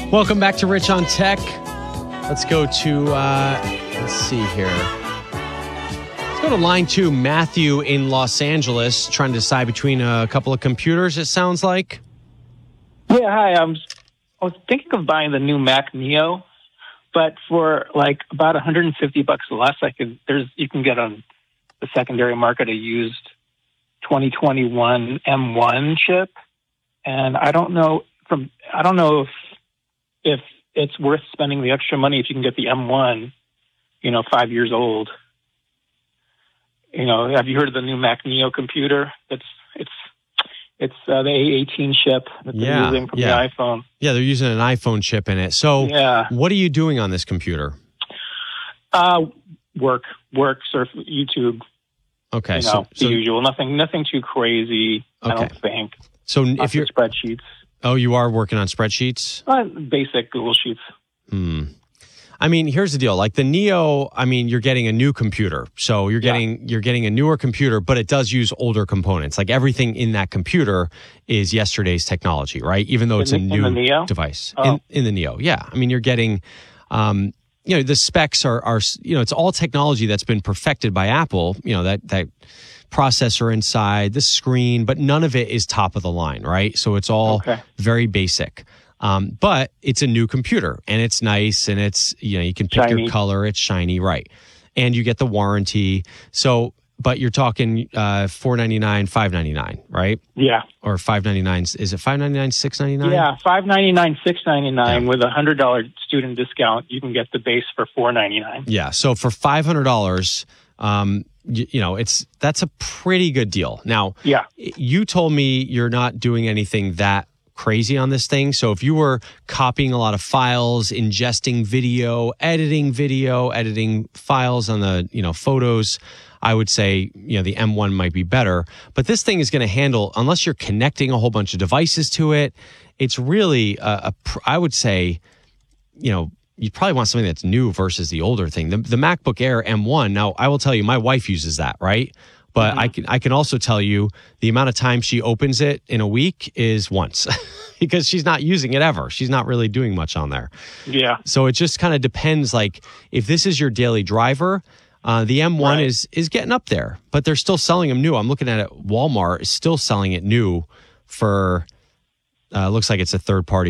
Welcome back to Rich on Tech. Let's go to, let's see here. Let's go to line 2, Matthew in Los Angeles, trying to decide between a couple of computers, it sounds like. Yeah, hi. I was thinking of buying the new Mac Neo, but for like about $150 less, you can get on the secondary market a used 2021 M1 chip, and I don't know if it's worth spending the extra money if you can get the M1, 5 years old. Have you heard of the new Mac Neo computer? It's the A18 chip that they're using from the iPhone. Yeah, they're using an iPhone chip in it. So what are you doing on this computer? Work, surf, YouTube. Okay. The usual. Nothing too crazy, okay. I don't think. So if you're spreadsheets. Oh, you are working on spreadsheets? Basic Google Sheets. I mean, here's the deal. Like the Neo, you're getting a new computer. So you're getting a newer computer, but it does use older components. Like everything in that computer is yesterday's technology, right? Even though it's a new device. Oh. In the Neo, yeah. You're getting, the specs are it's all technology that's been perfected by Apple, that processor inside, the screen, but none of it is top of the line, right? So it's all very basic. But it's a new computer and it's nice and it's, you can pick your color. It's shiny, right? And you get the warranty. So, but you're talking $499, $599, right? Yeah. Or $599. Is it $599, $699? Yeah, $599, $699 with a $100 student discount. You can get the base for $499. Yeah. So for $500, that's a pretty good deal. Now, you told me you're not doing anything that crazy on this thing. So if you were copying a lot of files, ingesting video, editing files on the, photos, I would say, the M1 might be better. But this thing is going to handle, unless you're connecting a whole bunch of devices to it, it's really, I would say, you probably want something that's new versus the older thing. The MacBook Air M1, now I will tell you, my wife uses that, right? But I can also tell you the amount of time she opens it in a week is once because she's not using it ever. She's not really doing much on there. Yeah. So it just kind of depends. Like if this is your daily driver, the M1 is getting up there, but they're still selling them new. I'm looking at it. Walmart is still selling it new for, looks like it's a third party